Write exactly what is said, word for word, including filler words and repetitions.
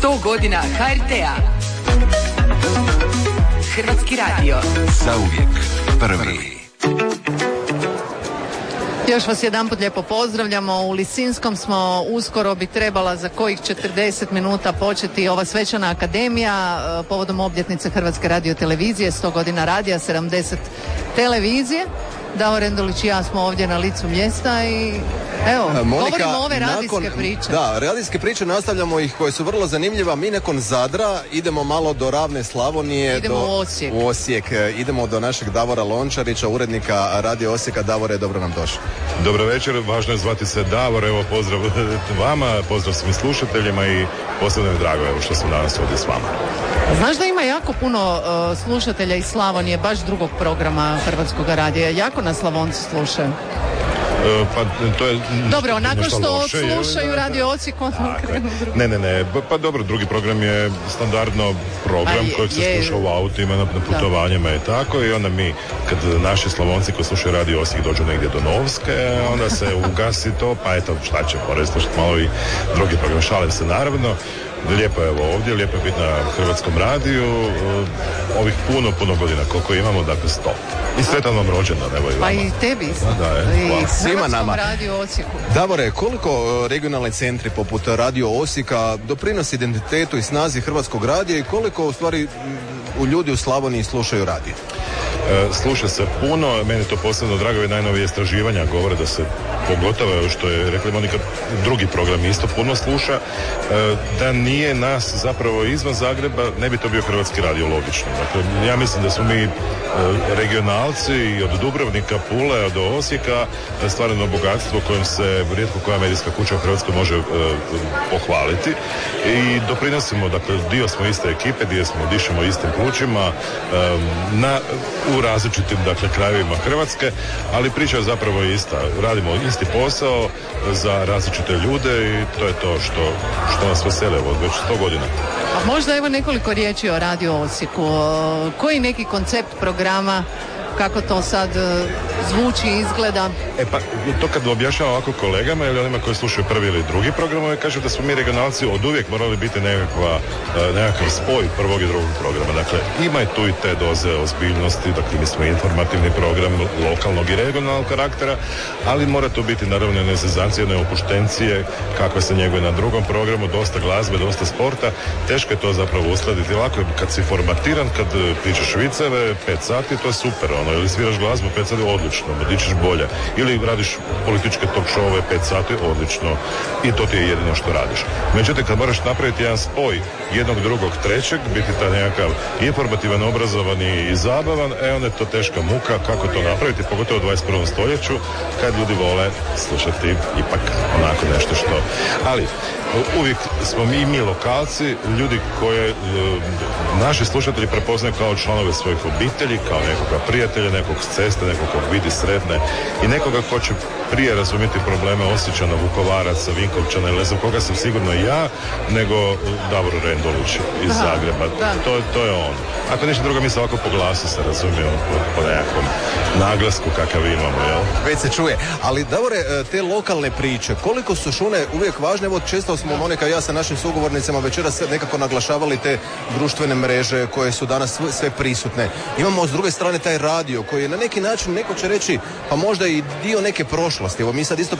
sto godina ha er te-a. Hrvatski radio. Zauvijek prvi. Još vas jedanput lijepo pozdravljamo. U Lisinskom smo, uskoro bi trebala za kojih četrdeset minuta početi ova svečana akademija povodom obljetnice Hrvatske radiotelevizije, sto godina radija, sedamdeset televizije. Davor Endulić i ja smo ovdje na licu mjesta i evo, Monika, govorimo ove radijske nakon, priče. Da, radijske priče, nastavljamo ih koje su vrlo zanimljiva. Mi nakon Zadra idemo malo do ravne Slavonije. Idemo do, u Osijek. U Osijek. Idemo do našeg Davora Lončarića, urednika Radio Osijeka. Davore, dobro nam došli. Dobro večer, važno je zvati se Davor, evo pozdrav vama, pozdrav svim slušateljima i posebno je drago evo što sam danas ovdje s vama. Znaš da ima jako puno uh, slušatelja iz Slavonije, baš drugog programa Hrvatskog radija, jako nas Slavonci slušaju. E, pa to je dobro, nakon što loše, slušaju je, Radio Osijek, onda krenu drugi. Ne, ne, ne, pa, pa dobro, drugi program je standardno program je, kojeg se je, sluša u autima, na, na putovanjima i tako, i onda mi, kad naši Slavonci koji slušaju Radio Osijek dođu negdje do Novske, onda se ugasi to, pa eto, šta će, moraju slušati malo i drugi program, šalim se naravno. Lijepo je evo ovdje, lijepo je biti na Hrvatskom radiju, ovih puno, puno godina koliko imamo, dakle sto. I sretan vam rođendan, evo i vama. Pa i tebi isto. Da, da, je. I Svima nama. Radio Osijeku. Davore, koliko regionalni centri poput Radio Osijeka doprinosi identitetu i snazi Hrvatskog radija i koliko u stvari u ljudi u Slavoniji slušaju radio? E, sluša se puno, meni to posebno drago i najnovije istraživanja govore da se pogotovo što je rekla Monika, drugi program isto puno sluša, e, da nije nas zapravo izvan Zagreba ne bi to bio Hrvatski radio logično. Dakle, ja mislim da smo mi e, regionalci i od Dubrovnika, Pule, do Osijeka stvarno bogatstvo kojim se rijetko koja medijska kuća u Hrvatskoj može e, pohvaliti i doprinosimo, dakle dio smo iste ekipe, dio smo, dišemo istim plućima e, na u različitim, dakle, krajevima Hrvatske, ali priča je zapravo ista. Radimo isti posao za različite ljude i to je to što, što nas vesele od već sto godina. A možda evo nekoliko riječi o Radio Osijeku. Koji neki koncept programa, kako to sad zvuči, izgleda? E pa, to kad objašnjam ovako kolegama ili onima koji slušaju prvi ili drugi program, oni kažu da smo mi regionalci od uvijek morali biti nekakva, nekakav spoj prvog i drugog programa. Dakle, ima i tu i te doze ozbiljnosti, dakle mi smo informativni program lokalnog i regionalnog karaktera, ali mora to biti naravno jedne senzacije, jedne opuštencije, kakve se njeguje na drugom programu, dosta glazbe, dosta sporta. Teško je to zapravo uskladiti. Lako je kad si formatiran, kad pričaš viceve, pet sati, to je super. Ono, ili sviraš glazbu pet sati, odlično, dičeš bolje. Ili radiš političke talk showove pet sati, odlično. I to ti je jedino što radiš. Međutim, kad moraš napraviti jedan spoj jednog, drugog, trećeg, biti taj nekakav informativan, obrazovan i zabavan, e onda je to teška muka kako to napraviti, pogotovo u dvadeset prvom stoljeću, kad ljudi vole slušati ipak onako nešto što... Ali, uvijek smo mi, mi lokalci, ljudi koje e, naši slušatelji prepoznaju kao članove svojih obitelji, kao nekoga prijatelja, nekog s ceste, nekog kog vidi sretne i nekoga ko će prije razumjeti probleme Osječana, Vukovaraca, Vinkovčana ili ne znam koga sam sigurno ja, nego Davor Rendulić iz da, Zagreba. Da. To, to je on. Ako ništa drugo, mi se ovako po glasu se razumijemo po, po nekakvom naglasku kakav imamo, jel? Već se čuje. Ali Davore, te lokalne priče, koliko su šune uvijek važne? Evo, često smo Monika i ja sa našim sugovornicama večeras nekako naglašavali te društvene mreže koje su danas sve, sve prisutne. Imamo s druge strane taj radio koji je na neki način, neko će reći, pa možda i dio neke prošlosti. Evo mi sad isto